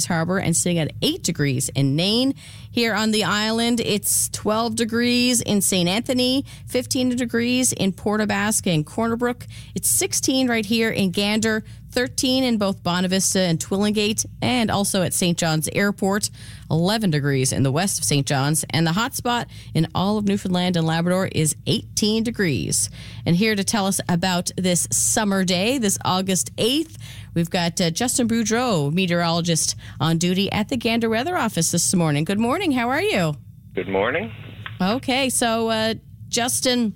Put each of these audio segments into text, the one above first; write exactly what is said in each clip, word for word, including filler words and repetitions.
Inns Harbor and sitting at eight degrees in Nain. Here on the island, it's twelve degrees in Saint Anthony, fifteen degrees in Port aux Basques and Corner Brook. It's sixteen right here in Gander, thirteen in both Bonavista and Twillingate, and also at Saint John's Airport, eleven degrees in the west of Saint John's. And the hot spot in all of Newfoundland and Labrador is eighteen degrees. And here to tell us about this summer day, this August eighth, we've got uh, Justin Boudreau, meteorologist on duty at the Gander Weather Office this morning. Good morning. How are you? Good morning. Okay, so uh, Justin,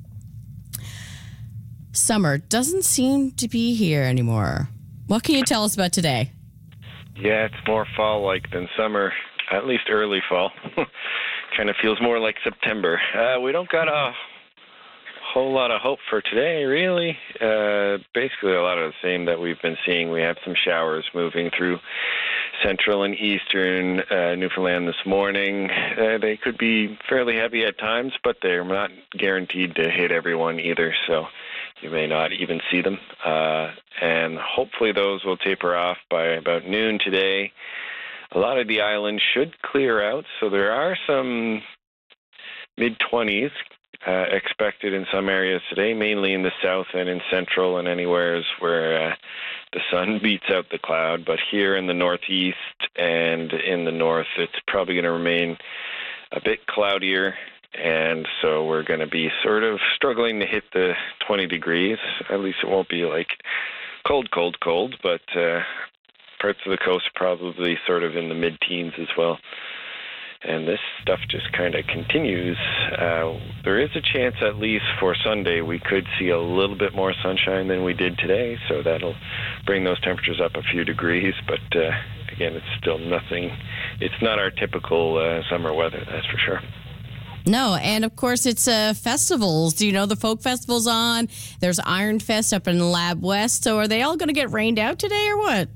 summer doesn't seem to be here anymore. What can you tell us about today? Yeah, it's more fall-like than summer, at least early fall. Kind of feels more like September. Uh, we don't got a whole lot of hope for today, really. Uh, basically, a lot of the same that we've been seeing. We have some showers moving through central and eastern uh, Newfoundland this morning. Uh, they could be fairly heavy at times, but they're not guaranteed to hit everyone either, so you may not even see them. Uh, and hopefully those will taper off by about noon today. A lot of the island should clear out, so there are some mid-twenties uh, expected in some areas today, mainly in the south and in central and anywhere where uh, the sun beats out the cloud. But here in the northeast and in the north, it's probably going to remain a bit cloudier. And so we're going to be sort of struggling to hit the twenty degrees. At least it won't be like cold, cold, cold, but uh, parts of the coast probably sort of in the mid-teens as well. And this stuff just kind of continues. Uh, there is a chance, at least for Sunday, we could see a little bit more sunshine than we did today, so that'll bring those temperatures up a few degrees. But uh, again, it's still nothing. It's not our typical uh, summer weather, that's for sure. No, and of course it's uh, festivals. Do you know the folk festival's on? There's Iron Fest up in Lab West. So are they all going to get rained out today or what?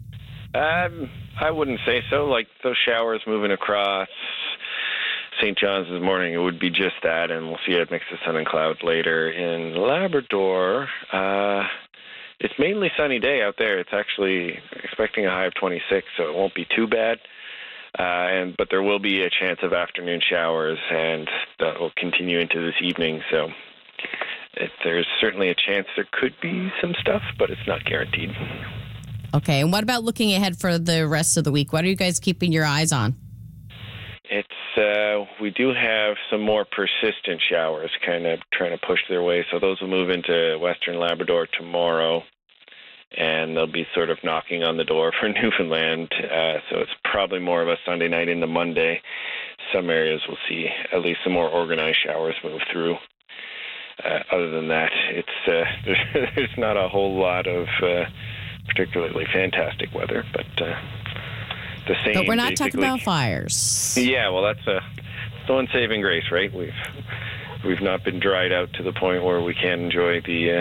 Um, I wouldn't say so. Like those showers moving across Saint John's this morning, it would be just that, and we'll see a mix of sun and cloud later. In Labrador, uh, it's mainly sunny day out there. It's actually expecting a high of twenty-six, so it won't be too bad. Uh, and but there will be a chance of afternoon showers, and that will continue into this evening. So it, there's certainly a chance there could be some stuff, but it's not guaranteed. Okay, and what about looking ahead for the rest of the week? What are you guys keeping your eyes on? It's uh, we do have some more persistent showers kind of trying to push their way. So those will move into western Labrador tomorrow, and they'll be sort of knocking on the door for Newfoundland. Uh, so it's probably more of a Sunday night into Monday. Some areas will see at least some more organized showers move through. Uh, other than that, it's uh, there's, there's not a whole lot of uh, particularly fantastic weather, but uh, the same. But we're not talking about fires. Yeah, well, that's a the one saving grace, right? We've we've not been dried out to the point where we can enjoy the uh,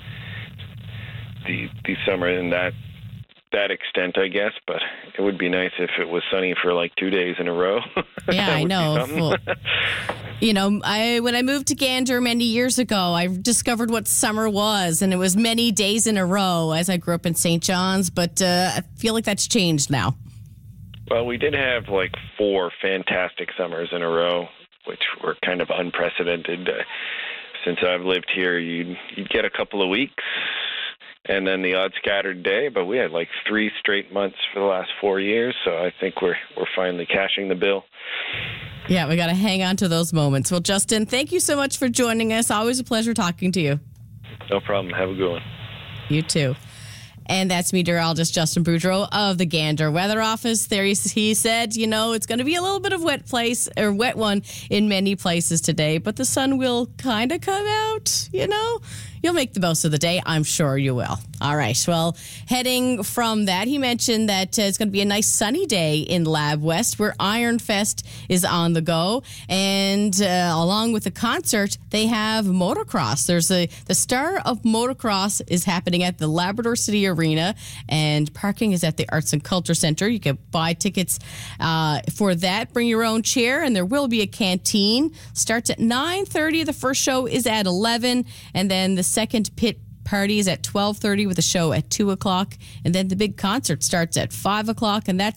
the the summer in that that extent, I guess. But it would be nice if it was sunny for like two days in a row. Yeah, I know. Well, you know, I when I moved to Gander many years ago, I discovered what summer was, and it was many days in a row as I grew up in Saint John's, but uh, I feel like that's changed now. Well, we did have like four fantastic summers in a row, which were kind of unprecedented. Uh, since I've lived here, you'd, you'd get a couple of weeks and then the odd scattered day, but we had like three straight months for the last four years, so I think we're we're finally cashing the bill. Yeah, we got to hang on to those moments. Well, Justin, thank you so much for joining us. Always a pleasure talking to you. No problem. Have a good one. You too. And that's meteorologist Justin Boudreau of the Gander Weather Office. There he, he said, you know, it's going to be a little bit of wet place or wet one in many places today, but the sun will kind of come out, you know. You'll make the most of the day. I'm sure you will. All right. Well, heading from that, he mentioned that uh, it's going to be a nice sunny day in Lab West where Iron Fest is on the go. And uh, along with the concert, they have motocross. There's a the Star of Motocross is happening at the Labrador City Arena, and parking is at the Arts and Culture Center. You can buy tickets uh, for that. Bring your own chair, and there will be a canteen. Starts at nine thirty. The first show is at eleven, and then the second pit party is at twelve thirty with a show at two o'clock, and then the big concert starts at five o'clock, and that's